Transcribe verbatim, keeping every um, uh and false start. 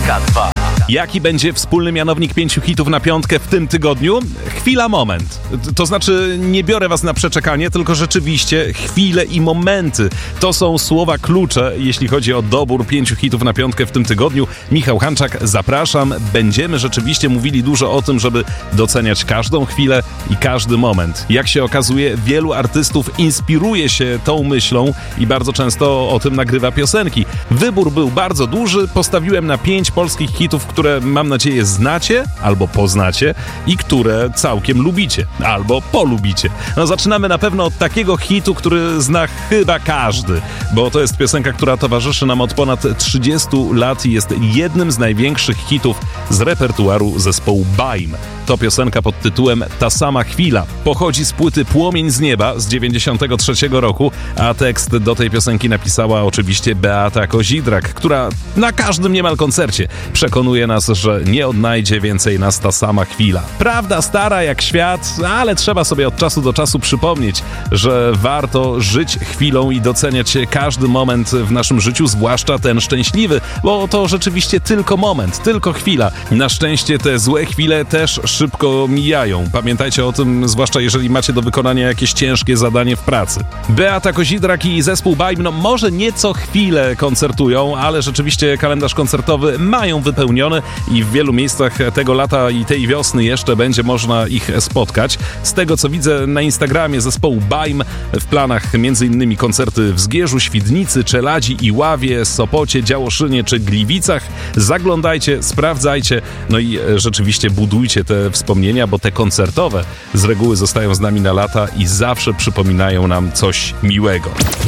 K dwa. Jaki będzie wspólny mianownik pięciu hitów na piątkę w tym tygodniu? Chwila, moment. To znaczy, nie biorę was na przeczekanie, tylko rzeczywiście chwile i momenty. To są słowa klucze, jeśli chodzi o dobór pięciu hitów na piątkę w tym tygodniu. Michał Hanczak, zapraszam. Będziemy rzeczywiście mówili dużo o tym, żeby doceniać każdą chwilę i każdy moment. Jak się okazuje, wielu artystów inspiruje się tą myślą i bardzo często o tym nagrywa piosenki. Wybór był bardzo duży. Postawiłem na pięć polskich hitów, które mam nadzieję znacie albo poznacie i które całkiem lubicie albo polubicie. No zaczynamy na pewno od takiego hitu, który zna chyba każdy, bo to jest piosenka, która towarzyszy nam od ponad trzydziestu lat i jest jednym z największych hitów z repertuaru zespołu Baim. To piosenka pod tytułem Ta sama chwila. Pochodzi z płyty Płomień z nieba z dziewięćdziesiątego trzeciego roku, a tekst do tej piosenki napisała oczywiście Beata Kozidrak, która na każdym niemal koncercie przekonuje nas, że nie odnajdzie więcej nas ta sama chwila. Prawda stara jak świat, ale trzeba sobie od czasu do czasu przypomnieć, że warto żyć chwilą i doceniać każdy moment w naszym życiu, zwłaszcza ten szczęśliwy, bo to rzeczywiście tylko moment, tylko chwila. Na szczęście te złe chwile też szybko mijają. Pamiętajcie o tym, zwłaszcza jeżeli macie do wykonania jakieś ciężkie zadanie w pracy. Beata Kozidrak i zespół Baim, no może nie co chwilę koncertują, ale rzeczywiście kalendarz koncertowy mają wypełniony i w wielu miejscach tego lata i tej wiosny jeszcze będzie można ich spotkać. Z tego co widzę na Instagramie zespołu Baim, w planach między innymi koncerty w Zgierzu, Świdnicy, Czeladzi, Iławie, Sopocie, Działoszynie czy Gliwicach. Zaglądajcie, sprawdzajcie, no i rzeczywiście budujcie te wspomnienia, bo te koncertowe z reguły zostają z nami na lata i zawsze przypominają nam coś miłego.